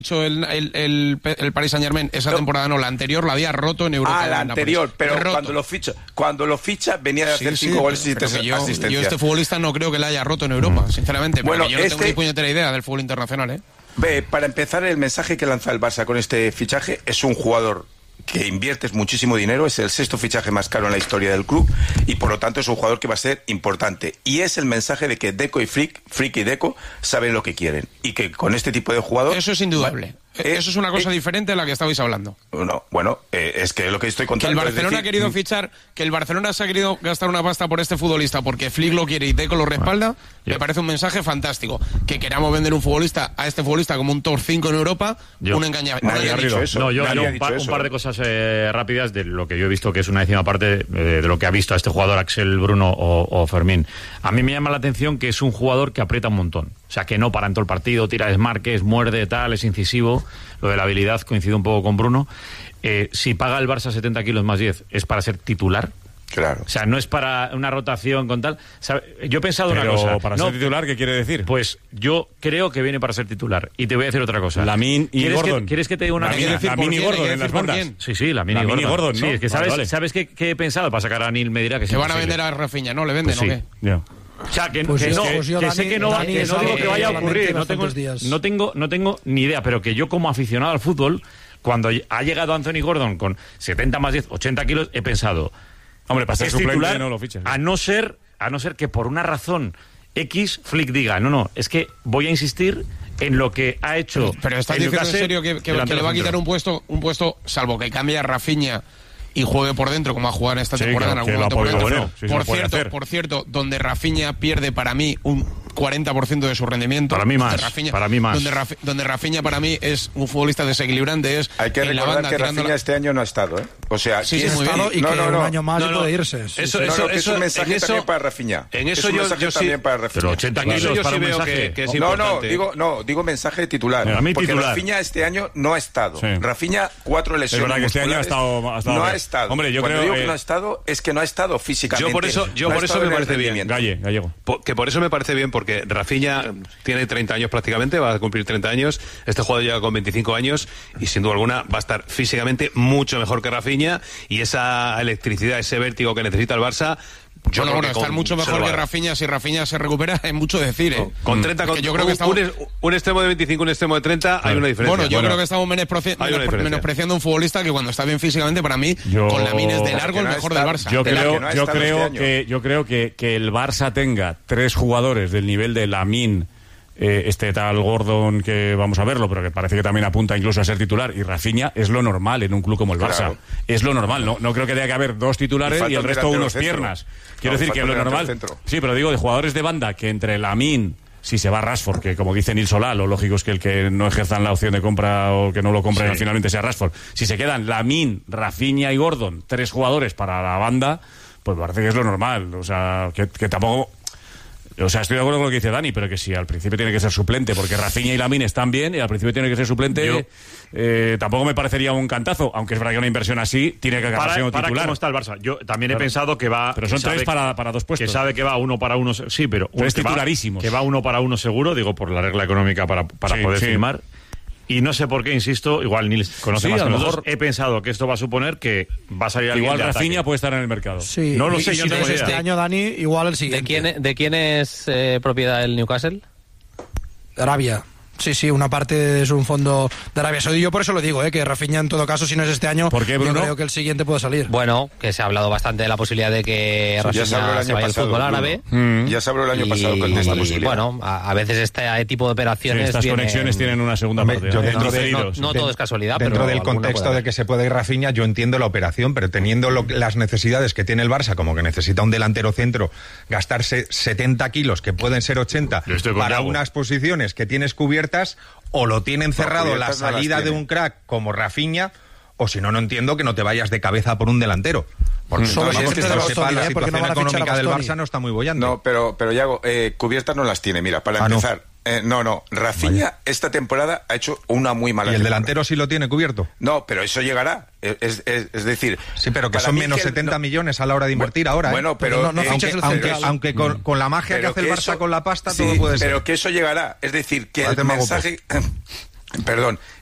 hecho el Paris Saint-Germain esa temporada, no, la anterior la había roto en Europa. La anterior, pero cuando lo ficha venía de hacer 5 goles y 3 asistencias. Yo este futbolista no creo que la haya roto en Europa, sinceramente. Bueno, yo no tengo ni puñetera idea del fútbol internacional, Para empezar, el mensaje que lanza el Barça con este fichaje es un jugador que inviertes muchísimo dinero, es el 6º fichaje más caro en la historia del club y por lo tanto es un jugador que va a ser importante. Y es el mensaje de que Deco y Frick y Deco saben lo que quieren y que con este tipo de jugador... Eso es indudable. Eso es una cosa diferente a la que estabais hablando. No, bueno, es que lo que estoy contando... Que el Barcelona ha querido fichar, que el Barcelona se ha querido gastar una pasta por este futbolista porque Flick lo quiere y Deco lo respalda, me parece un mensaje fantástico. Que queramos vender a este futbolista como un top 5 en Europa, un engañamiento. Nadie ha dicho eso. No, yo un par de cosas rápidas de lo que yo he visto, que es una décima parte de lo que ha visto a este jugador Axel, Bruno o Fermín. A mí me llama la atención que es un jugador que aprieta un montón. O sea, que no para en todo el partido, tira desmarques, muerde, tal, es incisivo. Lo de la habilidad coincide un poco con Bruno. Si paga el Barça 70 kilos más 10, ¿es para ser titular? Claro. O sea, no es para una rotación con tal... Yo he pensado una cosa. ¿Para ser titular qué quiere decir? Pues yo creo que viene para ser titular. Y te voy a decir otra cosa. Lamine y Gordon. ¿Quieres que te diga una cosa? Lamine y Gordon en las bandas. Sí, Lamine y Gordon. Sí, es que ¿sabes qué he pensado? Para sacar a Anil me dirá que se van a vender a Rafinha, ¿no? ¿Le venden o qué? Ya. O sea, que sé que no digo que vaya a ocurrir, no tengo ni idea, pero que yo como aficionado al fútbol, cuando ha llegado Anthony Gordon con 70 más 10, 80 kilos, he pensado, hombre, para ser suplente titular, no lo fiches. A no ser que por una razón X Flick diga, no, es que voy a insistir en lo que ha hecho. Pero estás diciendo en serio que le va a quitar un puesto, salvo que cambie a Rafinha y juegue por dentro como ha jugado en esta temporada en algún momento. Por cierto, donde Rafinha pierde para mí un 40% de su rendimiento. Para mí más. Donde Rafinha para mí es un futbolista desequilibrante. Hay que recordar que Rafinha este año no ha estado, O sea, sí, muy bien. Y que un año más puede irse. Eso es un mensaje también para Rafinha. En eso yo sí. Pero 80 kilos para un mensaje. Que es importante. Digo mensaje titular. Porque Rafinha este año no ha estado. Rafinha 4 lesiones. Es verdad que este año ha estado. No ha estado. Hombre, yo creo que no ha estado, es que no ha estado físicamente. Yo por eso me parece bien. Gallego. Que por eso me parece bien, porque Rafinha tiene 30 años prácticamente, va a cumplir 30 años. Este jugador llega con 25 años y sin duda alguna va a estar físicamente mucho mejor que Rafinha, y esa electricidad, ese vértigo que necesita el Barça. Estar mucho mejor que Rafinha, si Rafinha se recupera, es mucho decir, Con 30, yo creo que estamos... un extremo de 25, un extremo de 30, hay una diferencia. Bueno, yo creo que estamos menospreciando a un futbolista que cuando está bien físicamente, para mí, con Lamine es de largo el mejor del Barça. Yo creo que el Barça tenga 3 jugadores del nivel de Lamine, este tal Gordon, que vamos a verlo, pero que parece que también apunta incluso a ser titular, y Rafinha, es lo normal en un club como el Barça. Claro. Es lo normal, no creo que tenga que haber 2 titulares y el resto unos piernas. Quiero decir que es lo normal. Sí, pero digo, de jugadores de banda, que entre Lamine, si se va Rashford, que como dice Nil Solá, lo lógico es que el que no ejerzan la opción de compra o que no lo compren finalmente sea Rashford. Si se quedan Lamine, Rafinha y Gordon, 3 jugadores para la banda, pues parece que es lo normal. O sea, que tampoco... O sea, estoy de acuerdo con lo que dice Dani, pero que si al principio tiene que ser suplente, porque Rafinha y Lamine están bien, y al principio tiene que ser suplente, tampoco me parecería un cantazo, aunque es verdad que una inversión así tiene que acabar siendo titular. ¿Cómo está el Barça? Yo también he pensado que va... Pero son 3 para 2 puestos. Que sabe que va 1 para 1, sí, pero... 3 titularísimos. Que va 1 para 1 seguro, digo, por la regla económica para poder firmar. Y no sé por qué, insisto, igual Nils conoce más que nosotros. He pensado que esto va a suponer que va a salir alguien. Igual Rafinha puede estar en el mercado. Sí. No lo sé, yo no tengo idea. Este año, Dani, igual el siguiente. ¿De quién es propiedad el Newcastle? Arabia. Sí, una parte es un fondo de Arabia Saudí. Yo por eso lo digo, que Rafinha en todo caso, si no es este año, ¿por qué, Bruno? Yo creo que el siguiente puede salir. Bueno, que se ha hablado bastante de la posibilidad de que Rafinha se vaya al fútbol árabe. Ya se habló el año pasado con esta posibilidad. Bueno, a veces este tipo de operaciones... estas conexiones tienen una segunda parte. No todo es casualidad, dentro del contexto de que se puede ir Rafinha, yo entiendo la operación, pero teniendo las necesidades que tiene el Barça, como que necesita un delantero centro, gastarse 70 kilos, que pueden ser 80, para unas posiciones que tienes cubiertas, o lo tienen cerrado la salida de un crack como Rafinha, o si no entiendo que no te vayas de cabeza por un delantero. Porque la situación económica del Barça no está muy bollante. No, pero Yago, cubiertas no las tiene. Mira, para empezar... Rafinha esta temporada ha hecho una muy mala temporada. ¿Y el temporada. Delantero sí lo tiene cubierto? No, pero eso llegará. Es decir... Sí, pero que son menos 70 millones a la hora de invertir ahora. Bueno, pero... aunque con la magia que hace el Barça con la pasta, todo puede ser. Pero que eso llegará. Es decir, que el mensaje... Perdón,